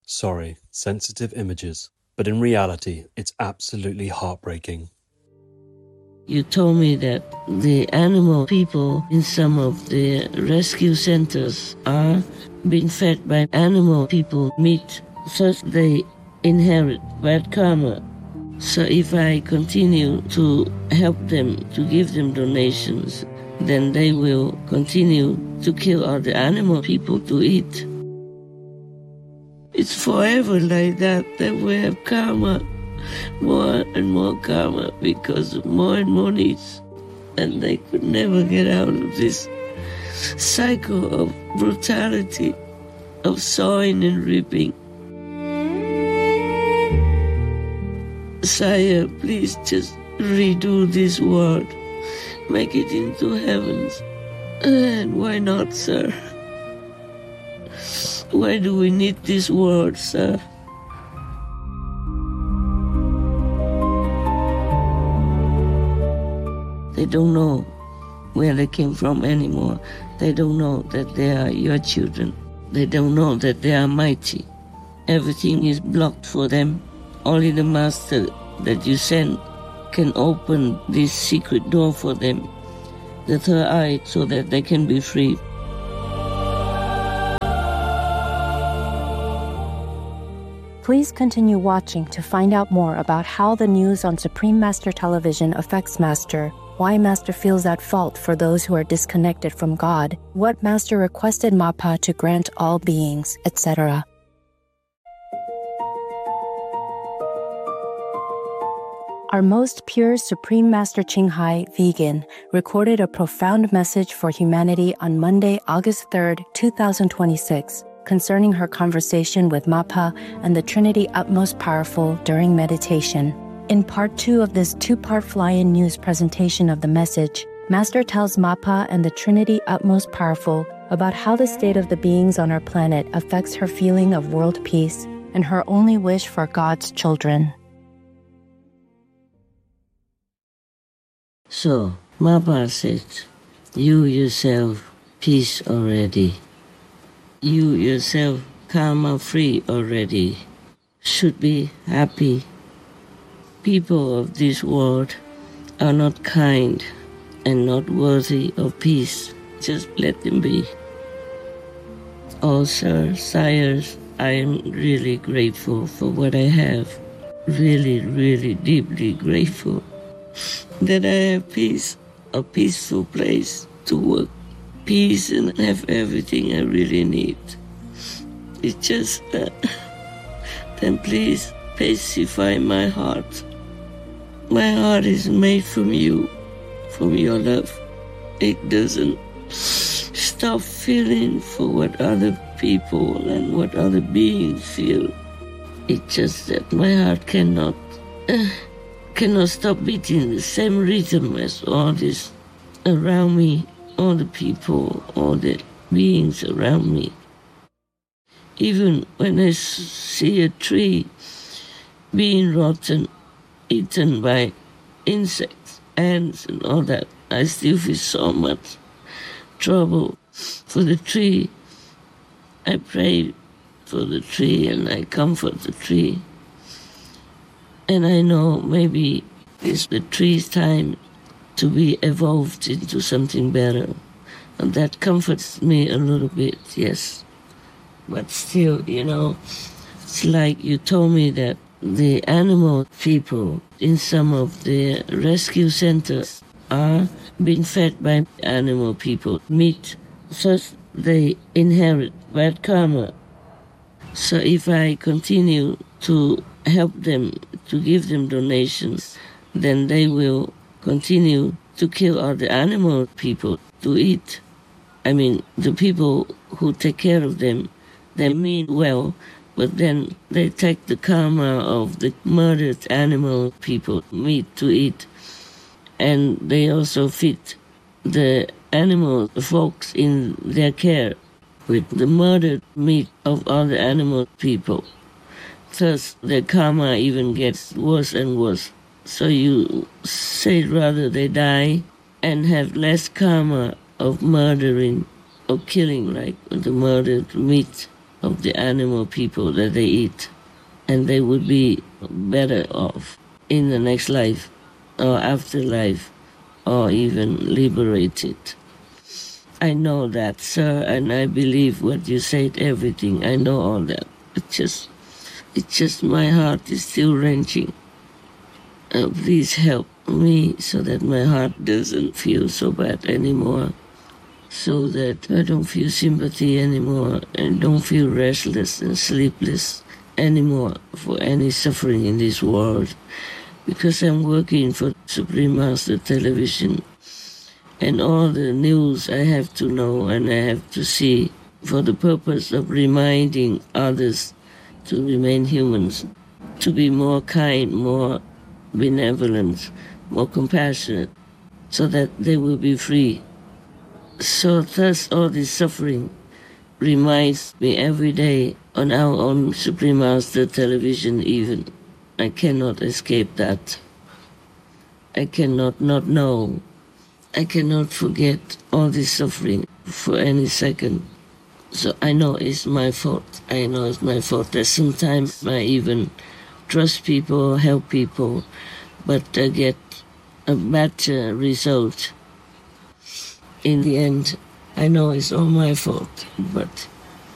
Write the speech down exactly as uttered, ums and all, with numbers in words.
Sorry, sensitive images. But in reality, it's absolutely heartbreaking. You told me that the animal people in some of the rescue centers are being fed by animal people meat, thus they inherit bad karma. So if I continue to help them, to give them donations, then they will continue to kill all the animal people to eat. It's forever like that, that we have karma. More and more karma because of more and more needs. And they could never get out of this cycle of brutality, of sowing and reaping. Sire, please just redo this world. Make it into heavens. And why not, sir? Why do we need this world, sir? They don't know where they came from anymore. They don't know that they are your children. They don't know that they are mighty. Everything is blocked for them. Only the master that you send can open this secret door for them, the third eye, so that they can be free. Please continue watching to find out more about how the news on Supreme Master Television affects Master, why Master feels at fault for those who are disconnected from God, what Master requested Mappa to grant all beings, et cetera. Our most pure Supreme Master Ching Hai, vegan, recorded a profound message for humanity on Monday, August third, two thousand twenty-six, concerning her conversation with Mappa and the Trinity Utmost Powerful during meditation. In part two of this two-part fly-in news presentation of the message, Master tells Mappa and the Trinity Utmost Powerful about how the state of the beings on our planet affects her feeling of world peace and her only wish for God's children. So, Mappa said, you yourself peace already. You yourself karma-free already. Should be happy. People of this world are not kind and not worthy of peace. Just let them be. Oh, sir, sires, I am really grateful for what I have. Really, really deeply grateful that I have peace, a peaceful place to work, peace and have everything I really need. It's just that, then please pacify my heart. My heart is made from you, from your love. It doesn't stop feeling for what other people and what other beings feel. It's just that my heart cannot, uh, cannot stop beating the same rhythm as all this around me, all the people, all the beings around me. Even when I see a tree being rotten, eaten by insects, ants and all that, I still feel so much trouble for the tree. I pray for the tree and I comfort the tree. And I know maybe it's the tree's time to be evolved into something better. And that comforts me a little bit, yes. But still, you know, it's like you told me that the animal people in some of the rescue centers are being fed by animal people meat, thus they inherit bad karma. So if I continue to help them, to give them donations, then they will continue to kill all the animal people to eat. I mean, the people who take care of them, they mean well, but then they take the karma of the murdered animal people, meat to eat. And they also feed the animal folks in their care with the murdered meat of all the animal people. Thus, the karma even gets worse and worse. So you say rather they die and have less karma of murdering or killing, like the murdered meat of the animal people that they eat, and they would be better off in the next life or afterlife or even liberated. I know that, sir, and I believe what you said, everything. I know all that. It's just, it's just my heart is still wrenching. Uh, please help me so that my heart doesn't feel so bad anymore, so that I don't feel sympathy anymore and don't feel restless and sleepless anymore for any suffering in this world. Because I'm working for Supreme Master Television, and all the news I have to know and I have to see for the purpose of reminding others to remain humans, to be more kind, more benevolent, more compassionate, so that they will be free. So thus all this suffering reminds me every day on our own Supreme Master Television even. I cannot escape that. I cannot not know. I cannot forget all this suffering for any second. So I know it's my fault. I know it's my fault that sometimes I even trust people, help people, but I get a better result. In the end, I know it's all my fault, but